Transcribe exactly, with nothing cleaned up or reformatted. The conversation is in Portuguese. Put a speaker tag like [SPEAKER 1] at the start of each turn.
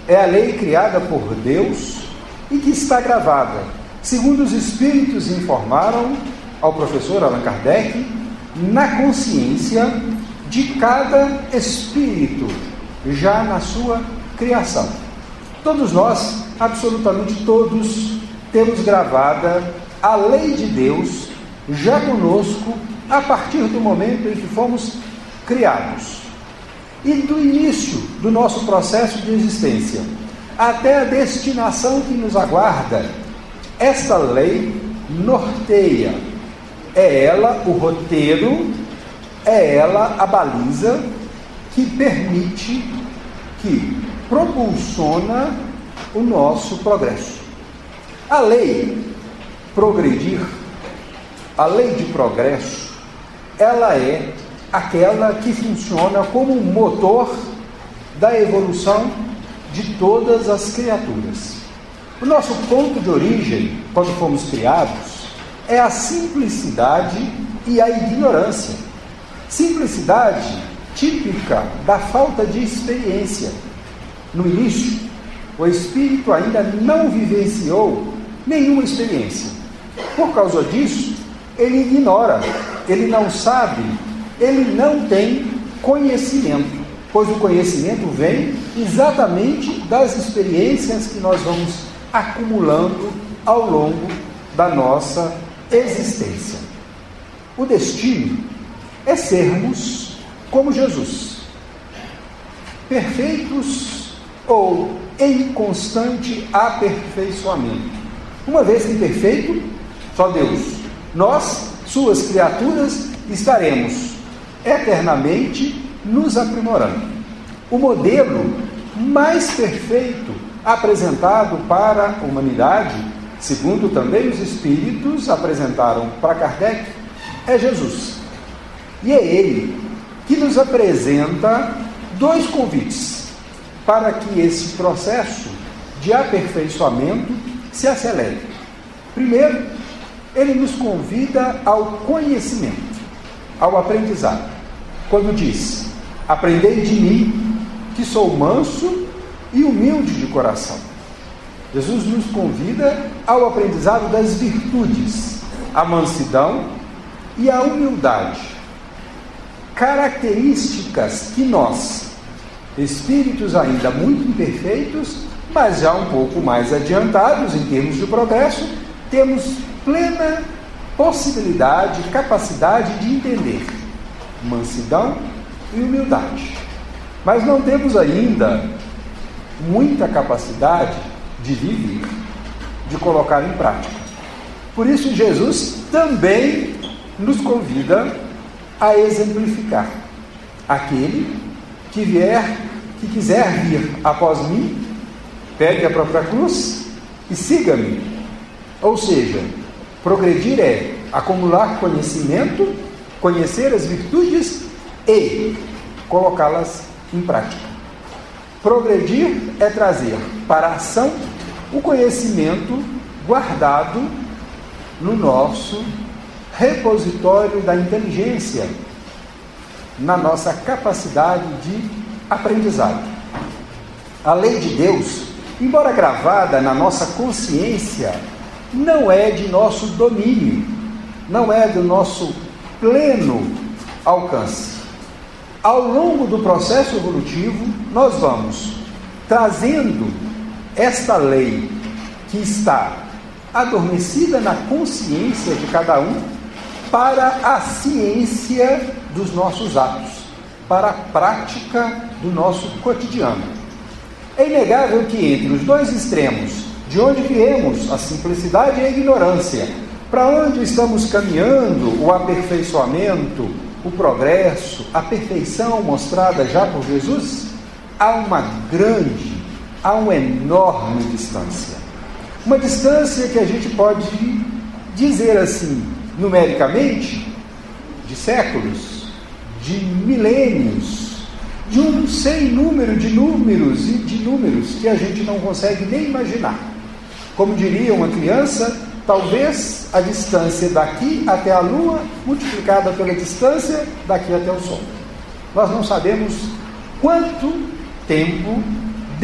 [SPEAKER 1] É a lei criada por Deus e que está gravada, segundo os Espíritos informaram ao professor Allan Kardec, na consciência de cada espírito, já na sua criação. Todos nós, absolutamente todos, temos gravada a lei de Deus já conosco a partir do momento em que fomos criados. E do início do nosso processo de existência até a destinação que nos aguarda, esta lei norteia. É ela o roteiro, é ela a baliza que permite, que propulsiona o nosso progresso. A lei progredir, a lei de progresso, ela é aquela que funciona como um motor da evolução de todas as criaturas. O nosso ponto de origem, quando fomos criados, é a simplicidade e a ignorância. Simplicidade típica da falta de experiência. No início, o espírito ainda não vivenciou nenhuma experiência. Por causa disso, ele ignora, ele não sabe, ele não tem conhecimento, pois o conhecimento vem exatamente das experiências que nós vamos acumulando ao longo da nossa existência. O destino é sermos como Jesus, perfeitos ou em constante aperfeiçoamento. Uma vez que perfeito, só Deus, nós, suas criaturas, estaremos eternamente nos aprimorando. O modelo mais perfeito apresentado para a humanidade, segundo também os Espíritos apresentaram para Kardec, é Jesus. E é Ele que nos apresenta dois convites para que esse processo de aperfeiçoamento se acelere. Primeiro, Ele nos convida ao conhecimento, ao aprendizado, quando diz: aprendei de mim, que sou manso e humilde de coração. Jesus nos convida ao aprendizado das virtudes, a mansidão e a humildade, características que nós, espíritos ainda muito imperfeitos, mas já um pouco mais adiantados em termos de progresso, temos plena possibilidade, capacidade de entender. Mansidão e humildade. Mas não temos ainda muita capacidade de viver, de colocar em prática. Por isso, Jesus também nos convida a exemplificar. Aquele que vier, que quiser vir após mim, pegue a própria cruz e siga-me. Ou seja, progredir é acumular conhecimento, conhecer as virtudes e colocá-las em prática. Progredir é trazer para a ação o conhecimento guardado no nosso repositório da inteligência, na nossa capacidade de aprendizado. A lei de Deus, embora gravada na nossa consciência, não é de nosso domínio, não é do nosso pleno alcance. Ao longo do processo evolutivo, nós vamos trazendo esta lei que está adormecida na consciência de cada um para a ciência dos nossos atos, para a prática do nosso cotidiano. É inegável que entre os dois extremos, de onde viemos, a simplicidade e a ignorância, para onde estamos caminhando, o aperfeiçoamento, o progresso, a perfeição mostrada já por Jesus, há uma grande, há uma enorme distância. Uma distância que a gente pode dizer assim, numericamente, de séculos, de milênios, de um sem número de números e de números que a gente não consegue nem imaginar. Como diria uma criança, talvez a distância daqui até a Lua multiplicada pela distância daqui até o Sol. Nós não sabemos quanto tempo